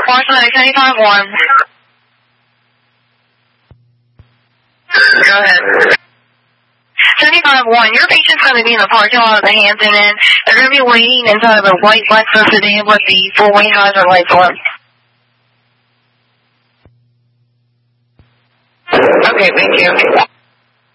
Barcelona 75-1. Go ahead. 75-1, your patient's going to be in the parking lot of the Hampton Inn. They're going to be waiting inside of a white Lexus sedan with the four-way hazard lights on. Okay, thank you.